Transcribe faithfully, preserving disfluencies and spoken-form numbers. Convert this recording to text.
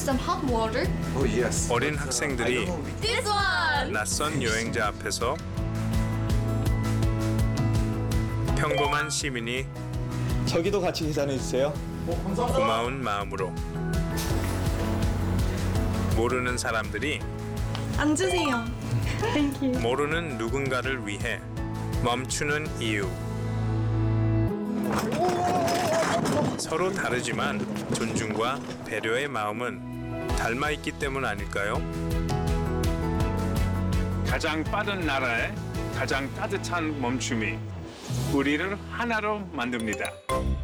some hot water? Oh yes. 어린 But, uh, 학생들이 I don't know. This one! 낯선 여행자 앞에서 평범한 시민이 저기도 같이 계산해 주세요. 고마운 마음으로 모르는 사람들이 앉으세요. 모르는 누군가를 위해 멈추는 이유. 서로 다르지만 존중과 배려의 마음은 닮아 있기 때문 아닐까요? 가장 빠른 나라의 가장 따뜻한 멈춤이 우리를 하나로 만듭니다.